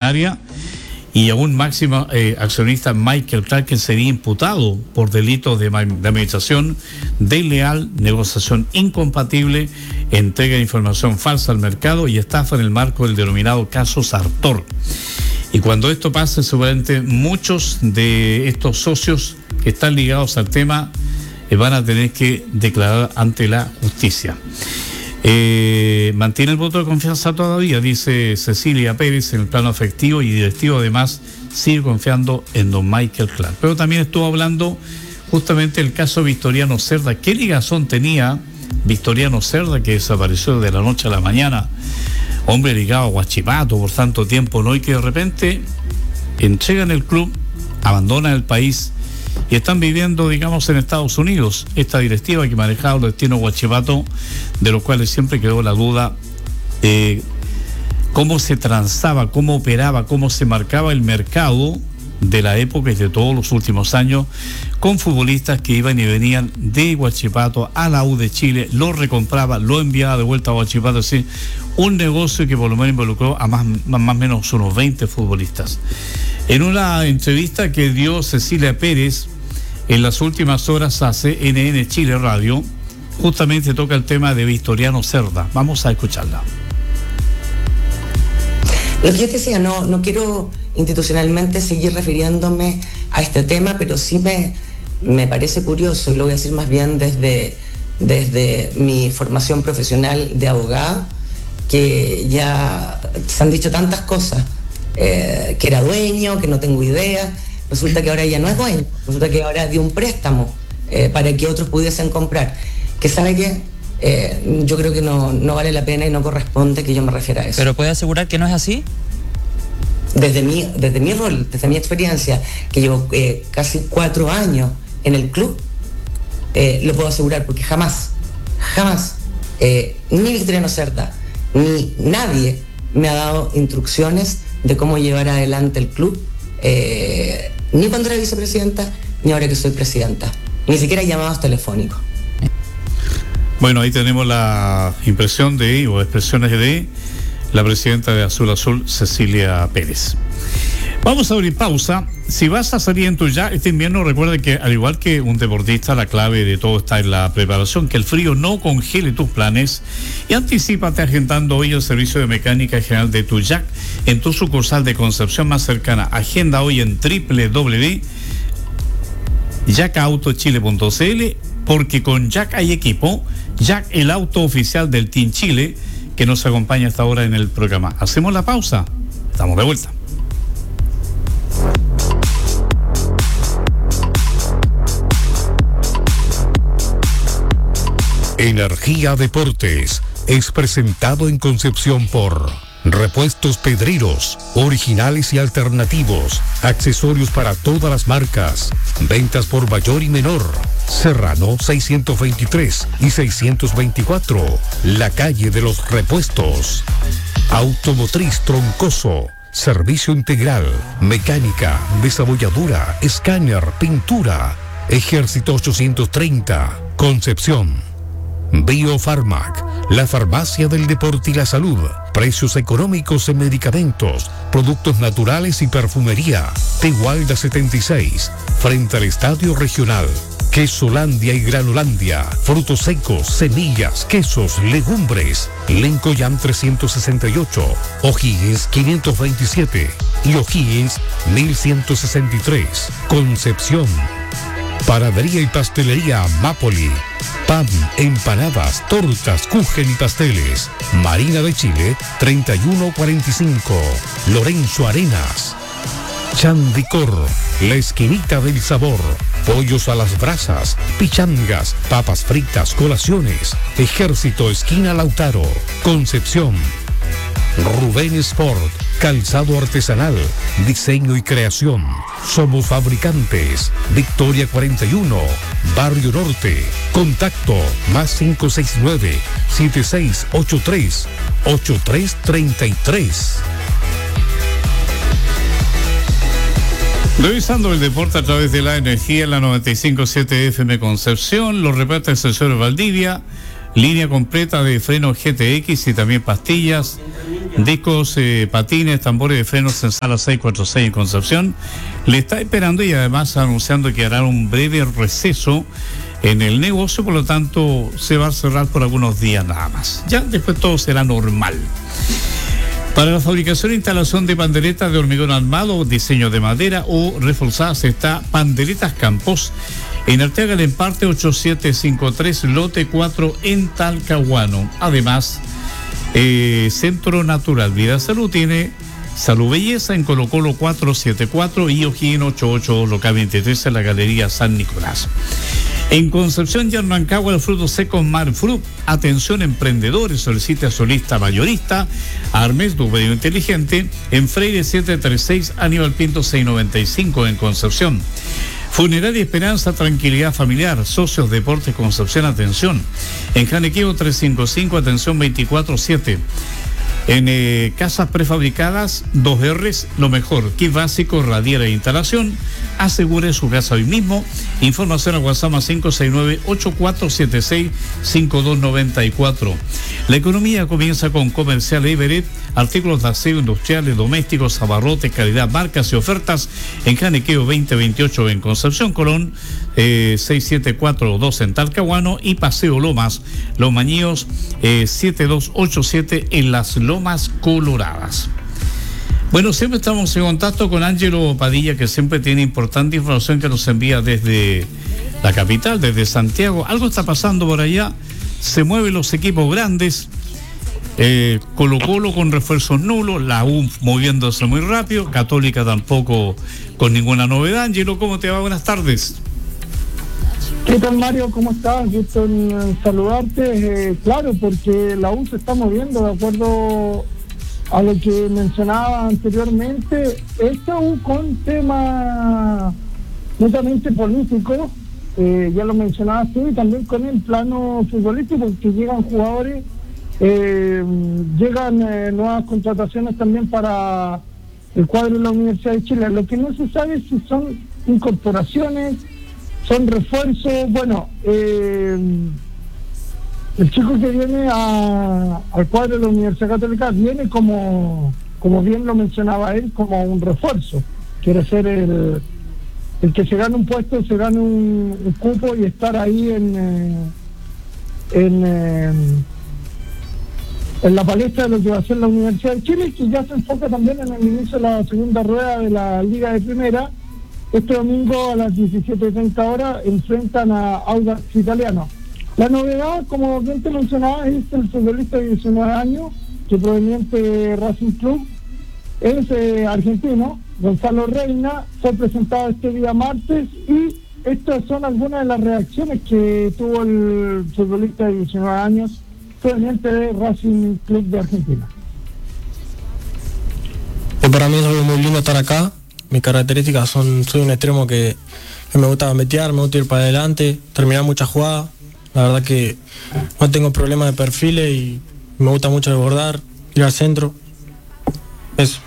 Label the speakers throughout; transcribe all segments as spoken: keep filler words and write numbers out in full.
Speaker 1: accionaria, y a un máximo eh, accionista, Michael Clark, que sería imputado por delitos de, de administración desleal, negociación incompatible, entrega de información falsa al mercado y estafa en el marco del denominado caso Sartor. Y cuando esto pase, seguramente muchos de estos socios que están ligados al tema eh, van a tener que declarar ante la justicia. Eh, mantiene el voto de confianza todavía, dice Cecilia Pérez, en el plano afectivo, y directivo además sigue confiando en don Michael Clark. Pero también estuvo hablando justamente del caso Victoriano Cerda. ¿Qué ligazón tenía Victoriano Cerda, que desapareció de la noche a la mañana? Hombre ligado a Huachipato por tanto tiempo, ¿no? Y que de repente entregan el club, abandonan el país y están viviendo, digamos, en Estados Unidos. Esta directiva que manejaba los destinos de Huachipato, de los cuales siempre quedó la duda eh, cómo se transaba, cómo operaba, cómo se marcaba el mercado de la época y de todos los últimos años, con futbolistas que iban y venían de Huachipato a la U de Chile, lo recompraba, lo enviaba de vuelta a Huachipato, así, un negocio que por lo menos involucró a más más o menos unos veinte futbolistas. En una entrevista que dio Cecilia Pérez en las últimas horas a C N N Chile Radio, justamente toca el tema de Victoriano Cerda. Vamos a escucharla.
Speaker 2: Lo que yo te decía, no, no quiero institucionalmente seguir refiriéndome a este tema, pero sí me, me parece curioso, y lo voy a decir más bien desde, desde mi formación profesional de abogado, que ya se han dicho tantas cosas, eh, que era dueño, que no tengo idea, resulta que ahora ya no es dueño, resulta que ahora dio un préstamo eh, para que otros pudiesen comprar, que sabe que eh, yo creo que no, no vale la pena y no corresponde que yo me refiera a eso.
Speaker 3: ¿Pero puede asegurar que no es así?
Speaker 2: Desde mi, desde mi rol, desde mi experiencia, que llevo eh, casi cuatro años en el club, eh, lo puedo asegurar, porque jamás, jamás, eh, ni Victoriano Cerda, ni nadie me ha dado instrucciones de cómo llevar adelante el club, eh, ni cuando era vicepresidenta, ni ahora que soy presidenta, ni siquiera llamados telefónicos.
Speaker 1: Bueno, ahí tenemos la impresión de, o expresiones de la presidenta de Azul Azul, Cecilia Pérez. Vamos a abrir pausa. Si vas a salir en tu ya este invierno, recuerda que al igual que un deportista, la clave de todo está en la preparación, que el frío no congele tus planes, y anticípate agendando hoy el servicio de mecánica general de tu Jack en tu sucursal de Concepción más cercana. Agenda hoy en doble u doble u doble u punto jack auto chile punto c l, porque con Jack hay equipo. Jack, el auto oficial del Team Chile, que nos acompaña hasta ahora en el programa. Hacemos la pausa, estamos de vuelta.
Speaker 4: Energía Deportes es presentado en Concepción por Repuestos Pedreros, originales y alternativos, accesorios para todas las marcas, ventas por mayor y menor. Serrano seiscientos veintitrés y seiscientos veinticuatro, la calle de los repuestos. Automotriz Troncoso, servicio integral, mecánica, desabolladura, escáner, pintura. Ejército ochocientos treinta, Concepción. Biofarmac, la farmacia del deporte y la salud. Precios económicos en medicamentos, productos naturales y perfumería. Tehualda setenta y seis, frente al Estadio Regional. Quesolandia y Granolandia, frutos secos, semillas, quesos, legumbres. Lencoyam trescientos sesenta y ocho, O'Higgins quinientos veintisiete y O'Higgins mil ciento sesenta y tres, Concepción. Panadería y pastelería Mapoli. Pan, empanadas, tortas, kuchen y pasteles. Marina de Chile, treinta y uno cuarenta y cinco. Lorenzo Arenas. Chandicor, la esquinita del sabor. Pollos a las brasas, pichangas, papas fritas, colaciones. Ejército, esquina Lautaro. Concepción. Rubén Sport, calzado artesanal, diseño y creación. Somos fabricantes. Victoria cuarenta y uno, Barrio Norte. Contacto más cinco seis nueve, siete seis ocho tres, ocho tres tres tres.
Speaker 1: Revisando el deporte a través de la energía en la noventa y cinco punto siete F M Concepción, los reportes del señor Valdivia. línea completa de frenos G T X y también pastillas, discos, eh, patines, tambores de frenos en sala seiscientos cuarenta y seis en Concepción. Le está esperando y además anunciando que hará un breve receso en el negocio, por lo tanto se va a cerrar por algunos días nada más. Ya después todo será normal. Para la fabricación e instalación de panderetas de hormigón armado, diseño de madera o reforzadas está Panderetas Campos en Arteaga del Emparte ocho siete cinco tres, lote cuatro en Talcahuano. Además, eh, Centro Natural Vida Salud tiene Salud Belleza en Colo Colo cuatrocientos setenta y cuatro y O'Higgins ochenta y ocho, local veintitrés en la Galería San Nicolás. En Concepción y en Rancagua, el fruto seco Marfruit. Atención emprendedores, solicita solista mayorista Armes tu pedido inteligente en Freire setecientos treinta y seis, Aníbal Pinto seiscientos noventa y cinco en Concepción. Funeraria Esperanza, tranquilidad familiar, Socios Deportes Concepción, atención. En Janequeo trescientos cincuenta y cinco, atención veinticuatro siete. En eh, casas prefabricadas, dos R's, lo mejor, kit básico, radiera e instalación. Asegure su casa hoy mismo. Información a WhatsApp más cinco seis nueve, ocho cuatro siete seis, cinco dos nueve cuatro. La economía comienza con Comercial Everett, artículos de aseo industriales, domésticos, abarrotes, calidad, marcas y ofertas en Janequeo veinte veintiocho en Concepción, Colón eh, seis siete cuatro dos en Talcahuano y Paseo Lomas, Los Mañíos eh, siete dos ocho siete en Las Lomas Coloradas. Bueno, siempre estamos en contacto con Ángelo Padilla, que siempre tiene importante información que nos envía desde la capital, desde Santiago. Algo está pasando por allá, se mueven los equipos grandes, eh, Colo Colo con refuerzos nulos, la U moviéndose muy rápido, Católica tampoco con ninguna novedad. Ángelo, ¿cómo te va? Buenas tardes.
Speaker 3: ¿Qué tal, Mario? ¿Cómo estás? Gusto en saludarte. Eh, claro, porque la U se está moviendo de acuerdo a lo que mencionaba anteriormente. Esta U con temas netamente políticos, eh, ya lo mencionabas tú, y también con el plano futbolístico, porque llegan jugadores, eh, llegan eh, nuevas contrataciones también para el cuadro de la Universidad de Chile. Lo que no se sabe es si son incorporaciones, son refuerzos. Bueno, eh, el chico que viene a, al cuadro de la Universidad Católica viene como, como bien lo mencionaba él, como un refuerzo. Quiere ser el, el que se gane un puesto, se gane un, un cupo y estar ahí en, eh, en, eh, en la palestra de lo que va a ser la Universidad de Chile, que ya se enfoca también en el inicio de la segunda rueda de la Liga de Primera. Este domingo a las diecisiete treinta horas enfrentan a Audax Italiano. La novedad, como bien te mencionaba, es el futbolista de diecinueve años, que proveniente de Racing Club, es eh, argentino, Gonzalo Reina, fue presentado este día martes, y estas son algunas de las reacciones que tuvo el futbolista de diecinueve años, proveniente de Racing Club de Argentina.
Speaker 5: Pues para mí es algo muy lindo estar acá. Mis características son, soy un extremo que, que me gusta metear, me gusta ir para adelante, terminar muchas jugadas. La verdad que no tengo problemas de perfiles y me gusta mucho desbordar, ir al centro. Eso.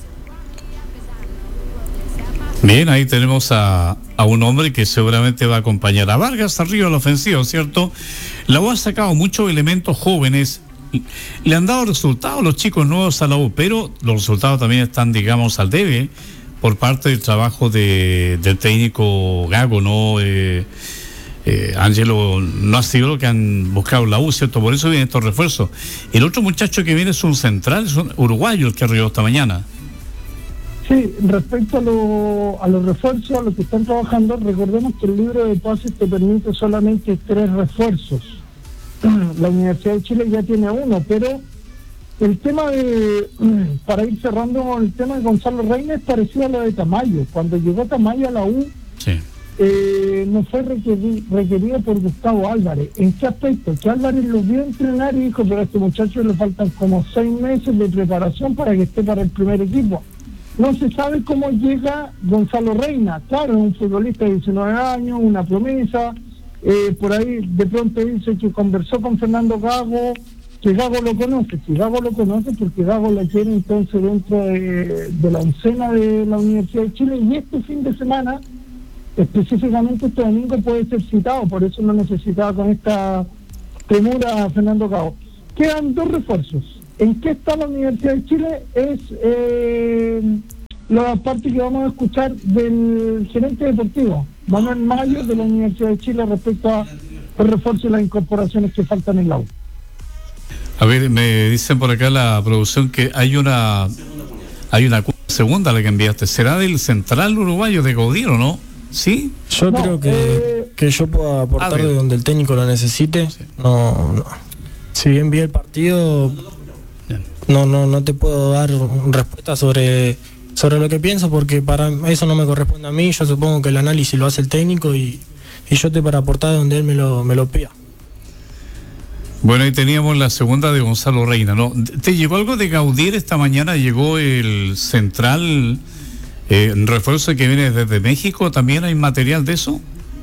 Speaker 1: Bien, ahí tenemos a, a un hombre que seguramente va a acompañar a Vargas arriba a la ofensiva, ¿cierto? La U ha sacado muchos elementos jóvenes, le han dado resultados los chicos nuevos a la U, pero los resultados también están, digamos, al debe por parte del trabajo de, del técnico Gago, ¿no? Eh, eh, Ángelo, no ha sido lo que han buscado la U, ¿cierto? Por eso vienen estos refuerzos. El otro muchacho que viene es un central, es un uruguayo el que arribó esta mañana.
Speaker 3: Sí, respecto a, lo, a los refuerzos, a los que están trabajando, recordemos que el libro de pases te permite solamente tres refuerzos. La Universidad de Chile ya tiene uno, pero el tema de, para ir cerrando, el tema de Gonzalo Reina es parecido a lo de Tamayo. Cuando llegó Tamayo a la U, sí. eh, no fue requerido, requerido por Gustavo Álvarez. ¿En qué aspecto? Que Álvarez lo vio entrenar y dijo, pero a este muchacho le faltan como seis meses de preparación para que esté para el primer equipo. No se sabe cómo llega Gonzalo Reina. Claro, es un futbolista de diecinueve años, una promesa. Eh, por ahí de pronto dice que conversó con Fernando Gago, que Gago lo conoce, que Gago lo conoce porque Gago la quiere entonces dentro de, de la oncena de la Universidad de Chile, y este fin de semana, específicamente este domingo, puede ser citado. Por eso lo necesitaba con esta premura Fernando Gago. Quedan dos refuerzos. ¿En qué está la Universidad de Chile? Es eh, la parte que vamos a escuchar del gerente deportivo, Manuel Mayo, de la Universidad de Chile, respecto a el refuerzo y las incorporaciones que faltan en la U.
Speaker 1: A ver, me dicen por acá la producción que hay una hay una segunda la que enviaste. ¿Será del central uruguayo de Gaudino, no? ¿Sí?
Speaker 5: Yo no, creo que, eh... que yo puedo aportar de donde el técnico lo necesite. Sí. No, no. Si bien vi el partido, no, no, no te puedo dar respuesta sobre, sobre lo que pienso, porque para eso no me corresponde a mí. Yo supongo que el análisis lo hace el técnico y, y yo estoy para aportar donde él me lo, me lo pida.
Speaker 1: Bueno, ahí teníamos la segunda de Gonzalo Reina, ¿no? ¿Te llegó algo de Gaudir esta mañana? ¿Llegó el central eh, refuerzo que viene desde México? ¿También hay material de eso?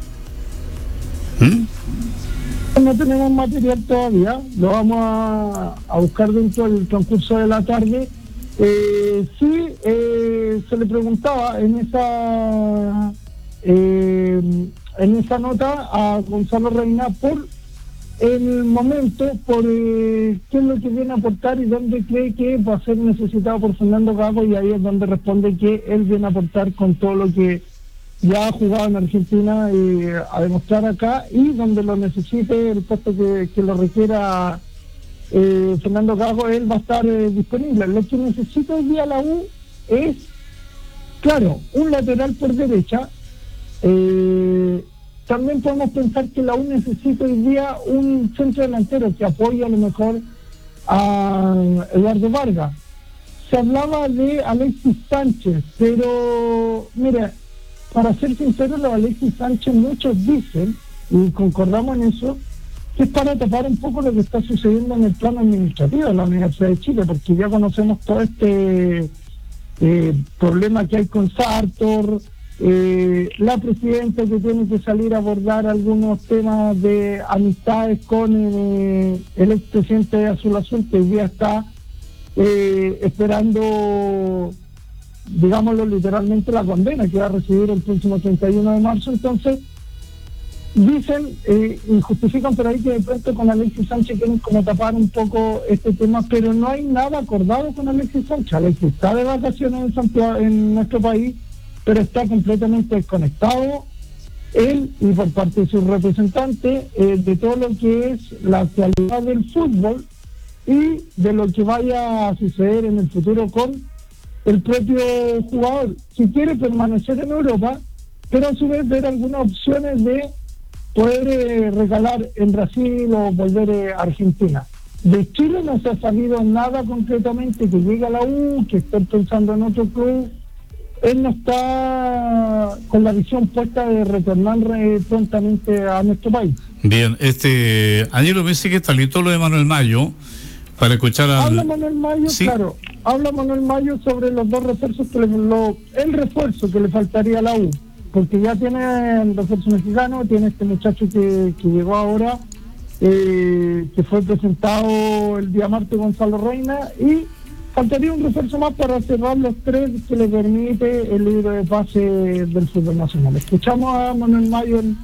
Speaker 1: ¿Mm?
Speaker 3: No tenemos material todavía, lo vamos a, a buscar dentro del transcurso de la tarde. Eh, sí, eh, se le preguntaba en esa eh, en esa nota a Gonzalo Reina por el momento, por eh, qué es lo que viene a aportar y dónde cree que va a ser necesitado por Fernando Gago, y ahí es donde responde que él viene a aportar con todo lo que ya ha jugado en Argentina eh, a demostrar acá, y donde lo necesite, el puesto que, que lo requiera eh, Fernando Gago, él va a estar eh, disponible. Lo que necesita hoy día la U es, claro, un lateral por derecha. eh, También podemos pensar que la U necesita hoy día un centro delantero que apoye a lo mejor a Eduardo Vargas. Se hablaba de Alexis Sánchez, pero mira, para ser sincero, lo de Alexis Sánchez muchos dicen, y concordamos en eso, que es para tapar un poco lo que está sucediendo en el plano administrativo de la Universidad de Chile, porque ya conocemos todo este eh, problema que hay con Sartor, Eh, la presidenta que tiene que salir a abordar algunos temas de amistades con eh, el expresidente de Azul Azul, que hoy día está eh, esperando, digámoslo literalmente, la condena que va a recibir el próximo treinta y uno de marzo. Entonces dicen eh, y justifican por ahí que de pronto con Alexis Sánchez quieren como tapar un poco este tema, pero no hay nada acordado con Alexis Sánchez. Alexis está de vacaciones en Santiago, en nuestro país, pero está completamente desconectado, él y por parte de sus representantes, eh, de todo lo que es la actualidad del fútbol y de lo que vaya a suceder en el futuro con el propio jugador, si quiere permanecer en Europa, pero a su vez ver algunas opciones de poder eh, recalar en Brasil o volver eh, a Argentina. De Chile no se ha sabido nada concretamente que llegue a la U, que esté pensando en otro club. Él no está con la visión puesta de retornar eh, prontamente a nuestro país.
Speaker 1: Bien, este Ángelo me dice que está listo lo de Manuel Mayo para escuchar al...
Speaker 3: Habla Manuel Mayo, ¿sí? Claro, habla Manuel Mayo sobre los dos refuerzos, que le, lo, el refuerzo que le faltaría a la U, porque ya tiene el refuerzo mexicano, tiene este muchacho que, que llegó ahora, eh, que fue presentado el día martes, Gonzalo Reina, y faltaría un refuerzo más para cerrar los tres que le permite el libro de pase del fútbol nacional. Escuchamos a Manuel Mayo. El,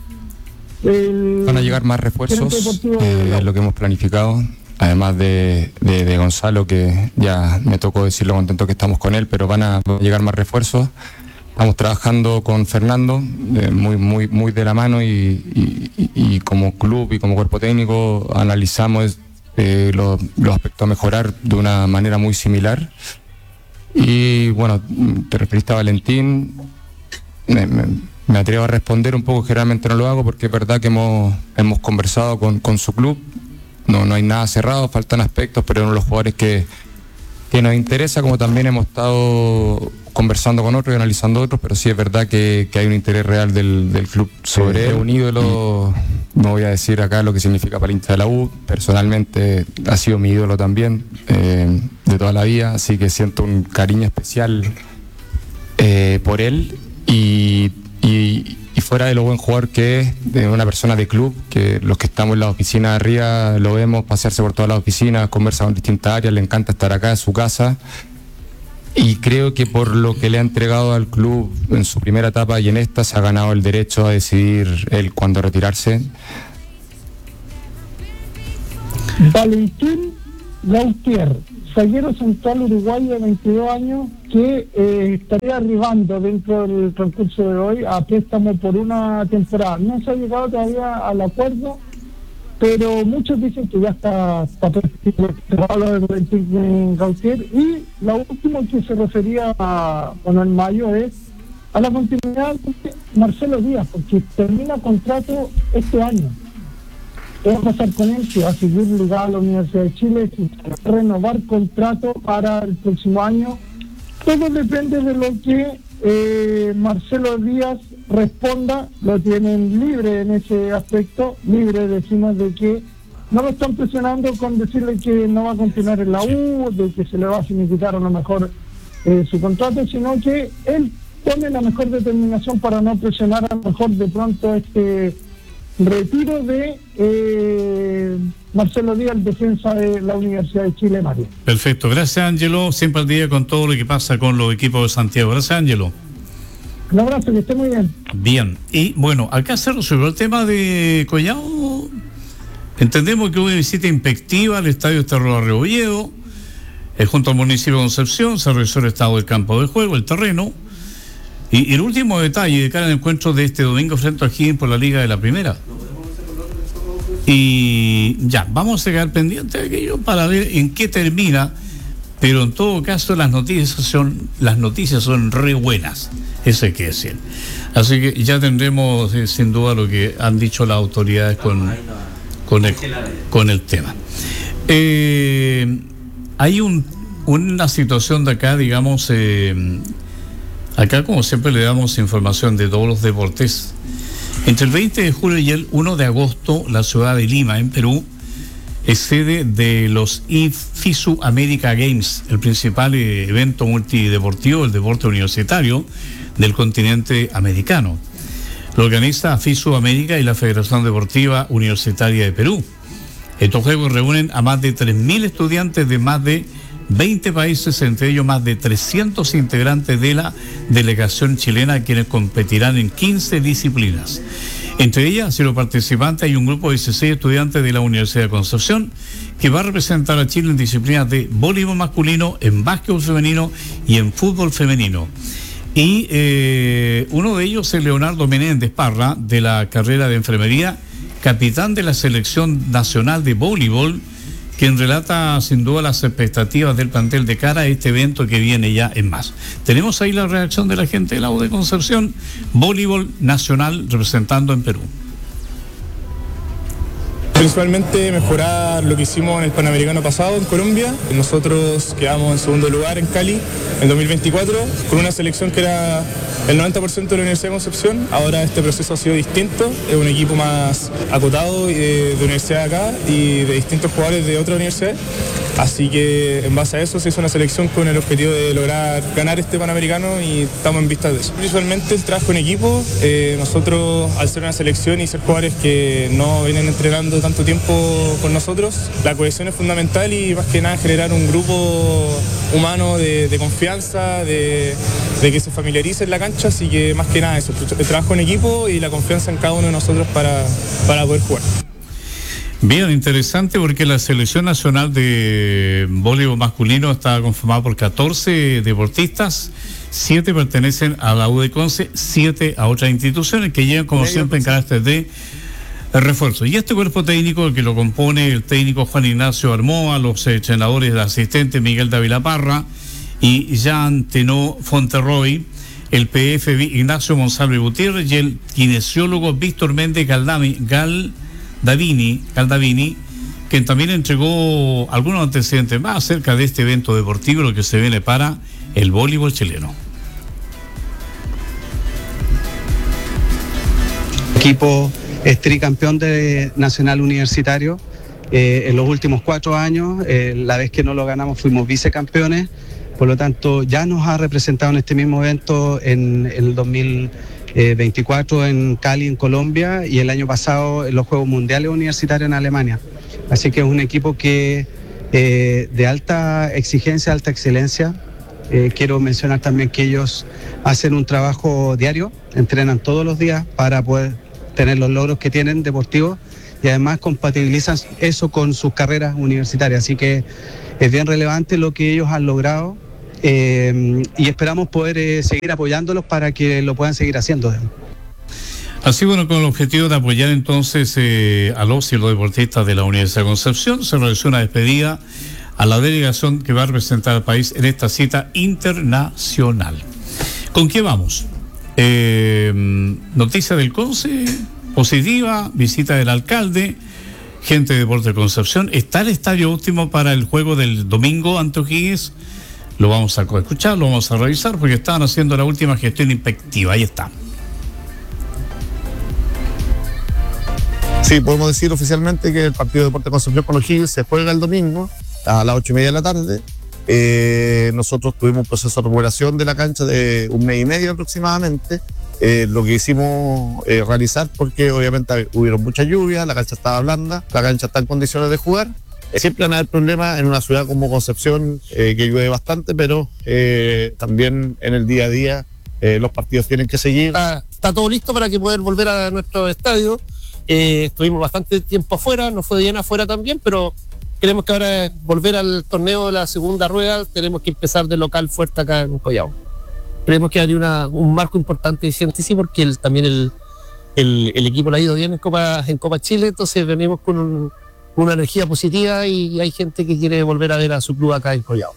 Speaker 3: el
Speaker 6: Van a llegar más refuerzos, eh, lo que hemos planificado, además de, de, de Gonzalo, que ya me tocó decir lo contento que estamos con él, pero van a llegar más refuerzos. Estamos trabajando con Fernando, eh, muy, muy, muy de la mano, y, y, y, y como club y como cuerpo técnico analizamos Eh, los, los aspectos a mejorar de una manera muy similar. Y bueno, te referiste a Valentín, me, me, me atrevo a responder un poco, generalmente no lo hago porque es verdad que hemos, hemos conversado con, con su club, no, no hay nada cerrado, faltan aspectos, pero uno de los jugadores que, que nos interesa, como también hemos estado conversando con otros y analizando otros, pero sí es verdad que, que hay un interés real del, del club sobre él. Un ídolo, no voy a decir acá lo que significa para el hincha de la U, personalmente ha sido mi ídolo también, eh, de toda la vida, así que siento un cariño especial eh, por él, y, y, y fuera de lo buen jugador que es, de una persona de club, que los que estamos en la oficina de arriba lo vemos pasearse por todas las oficinas, conversa con distintas áreas, le encanta estar acá en su casa. Y creo que por lo que le ha entregado al club en su primera etapa y en esta, se ha ganado el derecho a decidir él cuándo retirarse.
Speaker 3: Valentín Gautier, zaguero central uruguayo de veintidós años, que eh, estaría arribando dentro del transcurso de hoy a préstamo por una temporada. No se ha llegado todavía al acuerdo, pero muchos dicen que ya está cerrado de Valentín Gautier. Y lo último que se refería a, bueno, en mayo es a la continuidad de Marcelo Díaz, porque termina contrato este año. ¿Qué va a pasar con él? Si va a seguir ligado a la Universidad de Chile, si va a renovar contrato para el próximo año. Todo depende de lo que eh, Marcelo Díaz responda. Lo tienen libre en ese aspecto, libre, decimos, de que no lo están presionando con decirle que no va a continuar en la U, de que se le va a finiquitar a lo mejor eh, su contrato, sino que él tome la mejor determinación para no presionar a lo mejor de pronto este retiro de eh, Marcelo Díaz, defensa de la Universidad de Chile, Mario.
Speaker 1: Perfecto, gracias Ángelo, siempre al día con todo lo que pasa con los equipos de Santiago. Gracias Ángelo.
Speaker 3: Un abrazo, que esté muy bien.
Speaker 1: Bien, y bueno, acá se resolvió el tema de Collao. Entendemos que hubo una visita inspectiva al estadio Cerro Rebolledo, eh, junto al municipio de Concepción, se revisó el estado del campo de juego, el terreno. Y, y el último detalle de cara al encuentro de este domingo frente a O'Higgins por la Liga de la Primera. Y ya, vamos a quedar pendientes de aquello para ver en qué termina, pero en todo caso las noticias son, las noticias son re buenas, eso hay que decir. Así que ya tendremos eh, sin duda lo que han dicho las autoridades con, con, el, con el tema. Eh, hay un, una situación de acá, digamos, eh, acá, como siempre, le damos información de todos los deportes. Entre el veinte de julio y el primero de agosto, la ciudad de Lima, en Perú, es sede de los FISU America Games, el principal eh, evento multideportivo, el deporte universitario del continente americano. Lo organiza FISU América y la Federación Deportiva Universitaria de Perú. Estos juegos reúnen a más de tres mil estudiantes de más de veinte países, entre ellos más de trescientos integrantes de la delegación chilena, quienes competirán en quince disciplinas. Entre ellas, y los participantes, hay un grupo de dieciséis estudiantes de la Universidad de Concepción que va a representar a Chile en disciplinas de voleibol masculino, en básquetbol femenino y en fútbol femenino. Y eh, uno de ellos es Leonardo Menéndez Parra, de la carrera de enfermería, capitán de la selección nacional de voleibol, quien relata sin duda las expectativas del plantel de cara a este evento que viene ya en más. Tenemos ahí la reacción de la gente de la U de Concepción, voleibol nacional representando en Perú.
Speaker 7: Principalmente mejorar lo que hicimos en el Panamericano pasado en Colombia. Nosotros quedamos en segundo lugar en Cali en dos mil veinticuatro con una selección que era el noventa por ciento de la Universidad de Concepción. Ahora este proceso ha sido distinto, es un equipo más acotado de, de universidad acá y de distintos jugadores de otras universidades. Así que en base a eso se hizo una selección con el objetivo de lograr ganar este Panamericano y estamos en vista de eso. Principalmente el trabajo en equipo. Eh, nosotros, al ser una selección y ser jugadores que no vienen entrenando tanto tiempo con nosotros, la cohesión es fundamental y más que nada generar un grupo humano de, de confianza, de, de que se familiarice en la cancha. Así que más que nada eso, el trabajo en equipo y la confianza en cada uno de nosotros para, para poder jugar.
Speaker 1: Bien, interesante, porque la selección nacional de voleibol masculino está conformada por catorce deportistas, siete pertenecen a la U de Conce, siete a otras instituciones que llegan como siempre en carácter de refuerzo. Y este cuerpo técnico, el que lo compone el técnico Juan Ignacio Armoa, los entrenadores de asistente Miguel Dávila Parra y Jean Tenó Fonterroy, el P F Ignacio González Gutiérrez y el kinesiólogo Víctor Méndez Galdami, Gal Davini, Galdavini, quien también entregó algunos antecedentes más acerca de este evento deportivo, lo que se viene para el voleibol chileno.
Speaker 8: Equipo es tricampeón de Nacional Universitario. Eh, en los últimos cuatro años, eh, la vez que no lo ganamos fuimos vicecampeones, por lo tanto ya nos ha representado en este mismo evento en, en el dos mil veinticuatro en Cali, en Colombia, y el año pasado en los Juegos Mundiales Universitarios en Alemania. Así que es un equipo que eh, de alta exigencia, alta excelencia. Eh, quiero mencionar también que ellos hacen un trabajo diario, entrenan todos los días para poder tener los logros que tienen deportivos, y además compatibilizan eso con sus carreras universitarias. Así que es bien relevante lo que ellos han logrado eh, y esperamos poder eh, seguir apoyándolos para que lo puedan seguir haciendo.
Speaker 1: Así, bueno, con el objetivo de apoyar entonces eh, a los y los deportistas de la Universidad de Concepción, se realizó una despedida a la delegación que va a representar al país en esta cita internacional. ¿Con qué vamos? Eh, noticia del Conce, positiva, visita del alcalde, gente de Deportes de Concepción. ¿Está el estadio óptimo para el juego del domingo ante O'Higgins? Lo vamos a escuchar, lo vamos a revisar, porque estaban haciendo la última gestión inspectiva. Ahí está.
Speaker 9: Sí, podemos decir oficialmente que el partido de Deportes de Concepción con O'Higgins se juega el domingo a las ocho y media de la tarde. Eh, nosotros tuvimos un proceso de recuperación de la cancha de un mes y medio aproximadamente. Eh, lo que hicimos eh, realizar, porque obviamente hubieron mucha lluvia, la cancha estaba blanda, la cancha está en condiciones de jugar. Eh, siempre van a haber problemas en una ciudad como Concepción, eh, que llueve bastante, pero eh, también en el día a día eh, los partidos tienen que seguir.
Speaker 10: Está, está todo listo para que poder volver a nuestro estadio. Eh, estuvimos bastante tiempo afuera, nos fue bien afuera también, pero queremos que ahora volver al torneo de la segunda rueda, tenemos que empezar de local fuerte acá en Collao. Creemos que hay una, un marco importante y sí, porque el, también el, el, el equipo le ha ido bien en Copa, en Copa Chile, entonces venimos con un, una energía positiva y hay gente que quiere volver a ver a su club acá en Collao.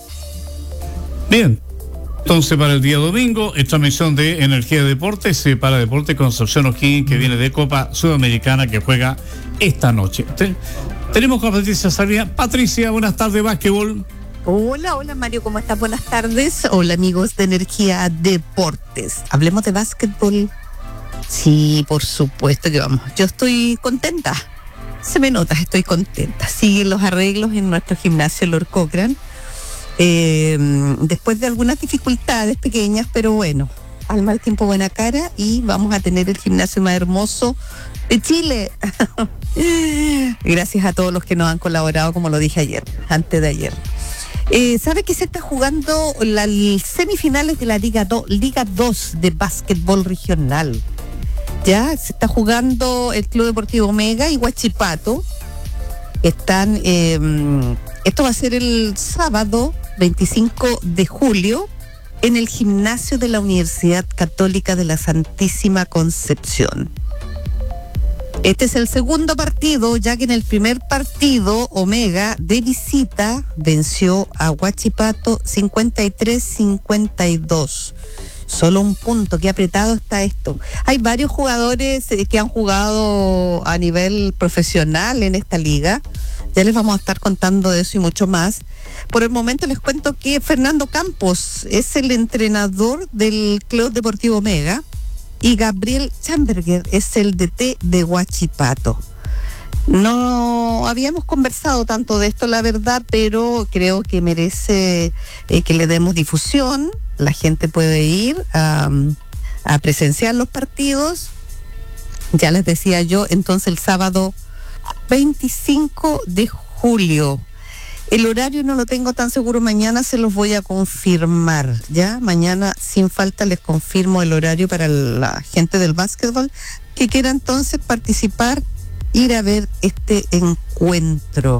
Speaker 1: Bien, entonces para el día domingo, esta misión de Energía de Deportes eh, para Deportes Concepción O'Higgins, que viene de Copa Sudamericana, que juega esta noche. ¿Sí? Tenemos con Patricia Sarria. Patricia, buenas tardes, básquetbol.
Speaker 11: Hola, hola Mario, ¿cómo estás? Buenas tardes. Hola amigos de Energía Deportes. ¿Hablemos de básquetbol? Sí, por supuesto que vamos. Yo estoy contenta. Se me nota, estoy contenta. Siguen los arreglos en nuestro gimnasio Lord Cochrane. Eh, después de algunas dificultades pequeñas, pero bueno, al mal tiempo buena cara, y vamos a tener el gimnasio más hermoso de Chile. Gracias a todos los que nos han colaborado, como lo dije ayer, antes de ayer. Eh, ¿Sabe que se está jugando las semifinales de la Liga dos, Liga dos de básquetbol regional? Ya se está jugando el Club Deportivo Omega y Huachipato. Están, eh, esto va a ser el sábado veinticinco de julio en el gimnasio de la Universidad Católica de la Santísima Concepción. Este es el segundo partido, ya que en el primer partido Omega de visita venció a Huachipato cincuenta y tres a cincuenta y dos. Solo un punto, qué apretado está esto. Hay varios jugadores que han jugado a nivel profesional en esta liga. Ya les vamos a estar contando de eso y mucho más. Por el momento les cuento que Fernando Campos es el entrenador del Club Deportivo Omega y Gabriel Chamberger es el D T de Huachipato. No habíamos conversado tanto de esto, la verdad, pero creo que merece eh, que le demos difusión. La gente puede ir a, a presenciar los partidos. Ya les decía yo, entonces el sábado veinticinco de julio. El horario no lo tengo tan seguro, mañana se los voy a confirmar, ¿ya? Mañana sin falta les confirmo el horario para la gente del básquetbol que quiera entonces participar, ir a ver este encuentro.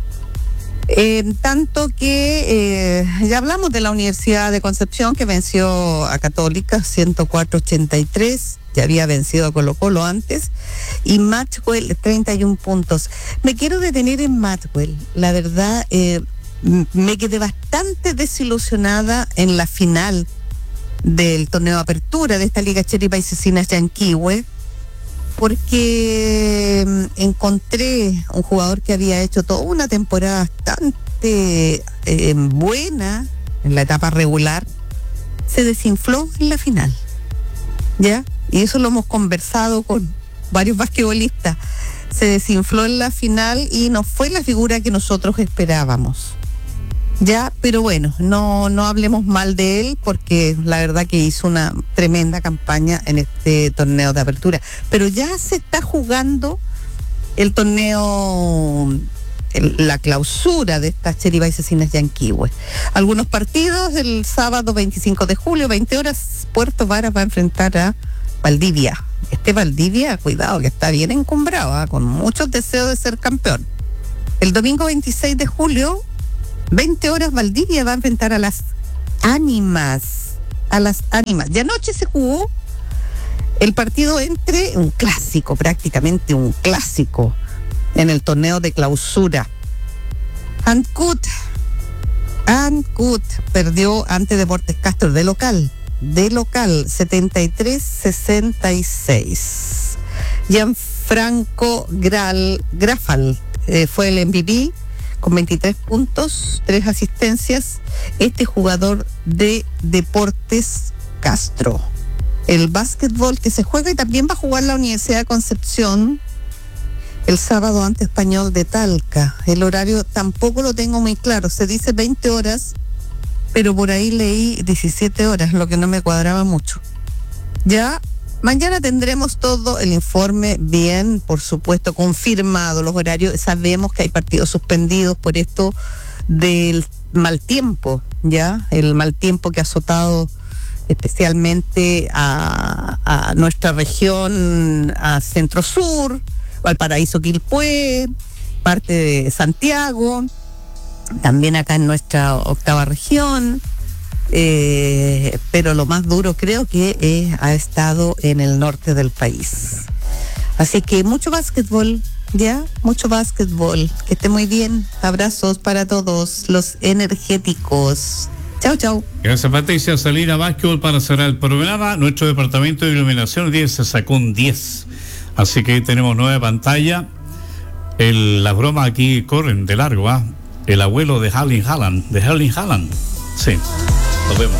Speaker 11: Eh, tanto que eh, ya hablamos de la Universidad de Concepción, que venció a Católica ciento cuatro a ochenta y tres, ya había vencido a Colo Colo antes, y Maxwell treinta y un puntos. Me quiero detener en Maxwell. La verdad, eh, me quedé bastante desilusionada en la final del torneo de apertura de esta Liga Cheripa y Cecinas Yanquihue, porque encontré un jugador que había hecho toda una temporada bastante eh, buena en la etapa regular, se desinfló en la final, ¿ya? Y eso lo hemos conversado con varios basquetbolistas. Se desinfló en la final y no fue la figura que nosotros esperábamos, ¿ya? Pero bueno, no, no hablemos mal de él, porque la verdad que hizo una tremenda campaña en este torneo de apertura. Pero ya se está jugando el torneo, el, la clausura de estas Cheripa y Cecinas Yanquihue. Algunos partidos: el sábado veinticinco de julio, veinte horas, Puerto Varas va a enfrentar a Valdivia, Este Valdivia, cuidado, que está bien encumbrado, ¿eh? Con muchos deseos de ser campeón. El domingo veintiséis de julio, veinte horas, Valdivia va a enfrentar a las Ánimas. A las Ánimas. Y anoche se jugó el partido entre un clásico, prácticamente un clásico, en el torneo de clausura. Ancud, Ancud perdió ante Deportes Castro de local, de local, setenta y tres sesenta y seis. Gianfranco Gral, Grafal eh, fue el M V P con veintitrés puntos, tres asistencias. Este jugador de Deportes Castro. El básquetbol que se juega y también va a jugar la Universidad de Concepción el sábado ante Español de Talca. El horario tampoco lo tengo muy claro, se dice veinte horas, pero por ahí leí diecisiete horas, lo que no me cuadraba mucho. Ya mañana tendremos todo el informe bien, por supuesto, confirmado los horarios. Sabemos que hay partidos suspendidos por esto del mal tiempo, ya, el mal tiempo que ha azotado especialmente a, a nuestra región, a Centro Sur, Valparaíso, Quilpué, parte de Santiago, también acá en nuestra octava región, eh, pero lo más duro creo que eh, ha estado en el norte del país. Así que mucho básquetbol, ya, mucho básquetbol. Que esté muy bien. Abrazos para todos los energéticos. Chau, chau.
Speaker 1: Gracias, Patricia. Salina Básquetbol para cerrar el programa. Nuestro departamento de iluminación diez se sacó un diez. Así que tenemos nueva pantalla. El, las bromas aquí corren de largo, ¿ah? ¿eh? El abuelo de Erling Haaland. De Erling Haaland. Sí. Nos vemos.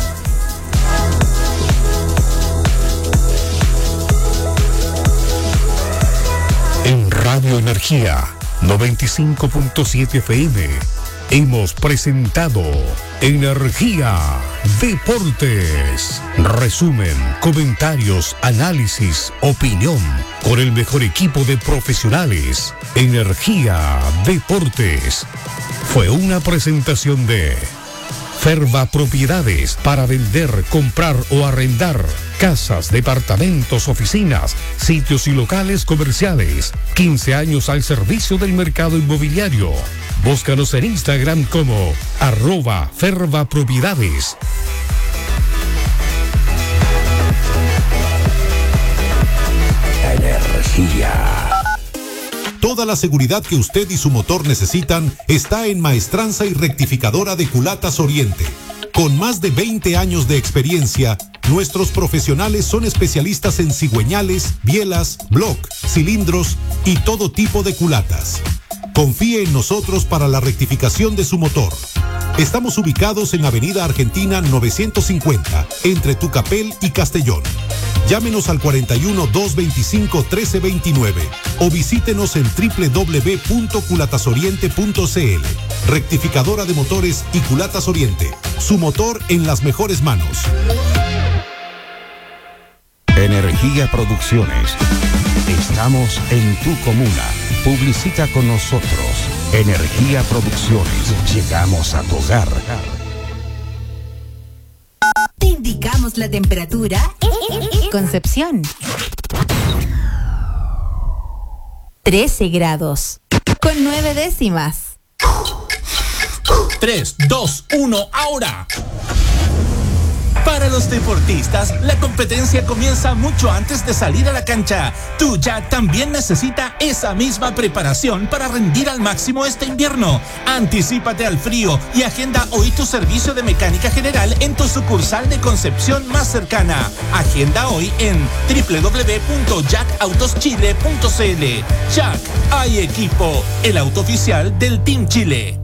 Speaker 4: En Radio Energía noventa y cinco punto siete F M hemos presentado Energía Deportes. Resumen, comentarios, análisis, opinión con el mejor equipo de profesionales. Energía Deportes. Fue una presentación de Ferva Propiedades, para vender, comprar o arrendar casas, departamentos, oficinas, sitios y locales comerciales. quince años al servicio del mercado inmobiliario. Búscanos en Instagram como arroba Ferva Propiedades.
Speaker 12: Energía. Toda la seguridad que usted y su motor necesitan está en Maestranza y Rectificadora de Culatas Oriente. Con más de veinte años de experiencia, nuestros profesionales son especialistas en cigüeñales, bielas, block, cilindros y todo tipo de culatas. Confíe en nosotros para la rectificación de su motor. Estamos ubicados en Avenida Argentina novecientos cincuenta, entre Tucapel y Castellón. Llámenos al cuarenta y uno, doscientos veinticinco, trece veintinueve o visítenos en doble u doble u doble u punto culatasoriente punto c l. Rectificadora de motores y Culatas Oriente. Su motor en las mejores manos.
Speaker 13: Energía Producciones. Estamos en tu comuna. Publicita con nosotros. Energía Producciones. Llegamos a tu hogar.
Speaker 14: Te indicamos la temperatura. Concepción. trece grados. Con nueve décimas.
Speaker 15: tres, dos, uno, ahora. Para los deportistas, la competencia comienza mucho antes de salir a la cancha. Tu Jack también necesita esa misma preparación para rendir al máximo este invierno. Anticípate al frío y agenda hoy tu servicio de mecánica general en tu sucursal de Concepción más cercana. Agenda hoy en doble u doble u doble u punto jack autos chile punto c l. Jack, hay equipo, el auto oficial del Team Chile.